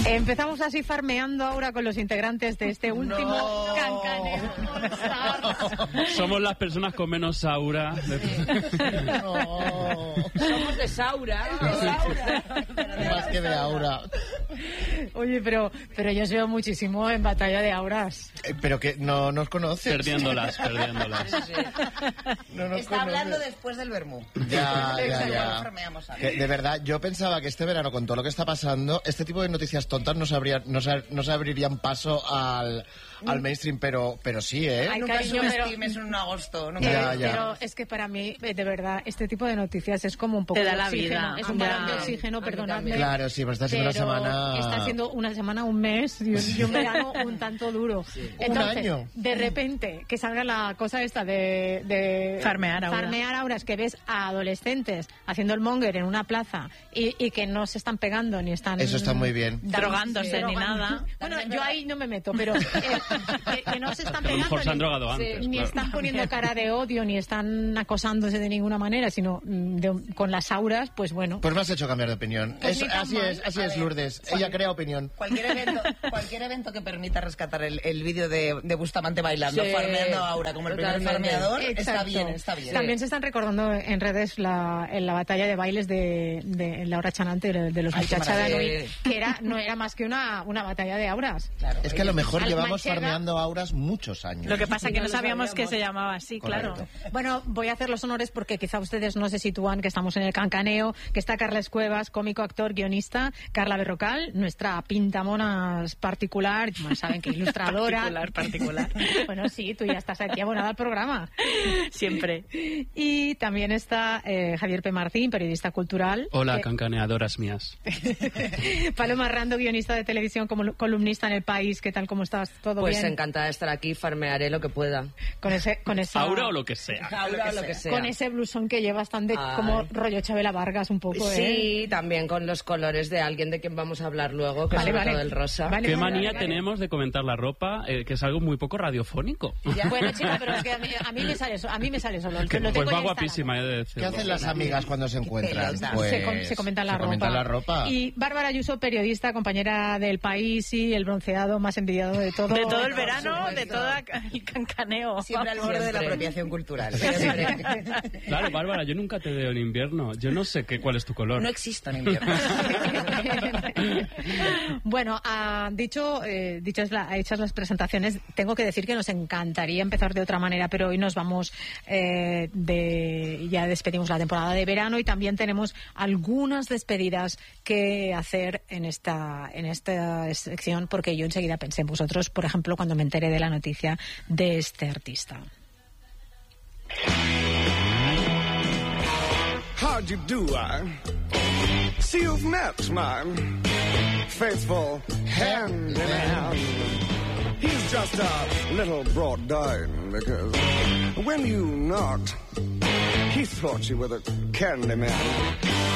Empezamos así farmeando ahora con los integrantes de este último Cancaneo. Somos las personas con menos aura. Somos de Saura. Más que de aura. Oye, pero yo os veo muchísimo en Batalla de Auras. Pero que no nos conoces. Perdiéndolas. Sí. No nos Está hablando conoces. después del vermú. Ya. Farmeamos algo. Que, de verdad, yo pensaba que este verano, con todo lo que está pasando, este tipo de noticias tontas no se abrirían paso al mainstream, pero sí, ¿eh? Ay, Nunca cariño, subestimes en agosto. Nunca. Ya. Pero es que para mí, de verdad, este tipo de noticias es como un poco Te da de la oxígeno. vida. Es un balón de oxígeno, perdonadme. Claro, sí, pero está siendo una semana... Está siendo una semana, un mes y un verano un tanto duro. Sí. Entonces, Un año. de repente, que salga la cosa esta de Farmear auras, que ves a adolescentes haciendo el monger en una plaza y que no se están pegando ni están... Eso está muy bien. Drogándose ni nada. Bueno, yo ahí no me meto, pero que no se están A lo pegando mejor se han ni- drogado antes. ni claro. están poniendo cara de odio, ni están acosándose de ninguna manera, sino con las auras, pues bueno. Pues me has hecho cambiar de opinión. Pues ni tan Así mal. es, A ver, Lourdes. Ella crea opinión. Cualquier evento que permita rescatar el vídeo de Bustamante bailando, Sí. farmeando a Aura como el primer Totalmente. farmeador, está Exacto. bien. También se están recordando en redes en la batalla de bailes de Laura Chanante, de los Ay, qué muchachos de maravilla. Anoí, que no era más que una batalla de auras. Claro. Es que a lo mejor Al llevamos Manchega- farmeando auras muchos años. Lo que pasa es que No no lo sabíamos que sabíamos. se llamaba así, claro. Correcto. Bueno, voy a hacer los honores porque quizá ustedes no se sitúan que estamos en el Cancaneo, que está Carles Cuevas, cómico, actor, guionista, Carla Berrocal, nuestra pintamonas particular, bueno, saben que ilustradora. Particular. Bueno, sí, tú ya estás aquí abonada al programa. Siempre. Y también está Javier P. Martín, periodista cultural. Hola, cancaneadoras mías. Paloma Rando, guionista de televisión, como columnista en El País. ¿Qué tal? ¿Cómo estás? ¿Todo Pues bien? encantada de estar aquí, farmearé lo que pueda. Con esa... Aura o lo que sea. Aura, lo que sea. Con ese blusón que llevas tan de Ay. como rollo Chabela Vargas un poco, ¿eh? Sí, también con los colores de alguien de quien vamos a hablar luego, que Vale, es sobre vale. todo el rosa. Vale, ¿Qué vale, manía vale. tenemos de comentar la ropa, que es algo muy poco radiofónico? Bueno, chica, pero es que a mí me sale solo. Lo tengo Pues ya va instalado. guapísima, he de ¿Qué decirlo. hacen las amigas cuando se encuentran? pelota. Pues, Se comentan la la ropa. ropa. Y Bárbara Ayuso, periodista, compañera del País y el bronceado más envidiado de todo. De todo el verano, supuesto. de todo el cancaneo. Siempre al borde de la Siempre. apropiación cultural. Claro, Bárbara, yo nunca te veo en invierno. Yo no sé cuál es tu color. No existo en invierno. Bueno, hechas las presentaciones, tengo que decir que nos encantaría empezar de otra manera, pero hoy nos vamos ya despedimos la temporada de verano y también tenemos algunas despedidas que hacer en esta sección, porque yo enseguida pensé en vosotros, por ejemplo, cuando me enteré de la noticia de este artista. How do you do, see you've met my faithful handyman. He's just a little brought down because when you knocked, he thought you were the candy man.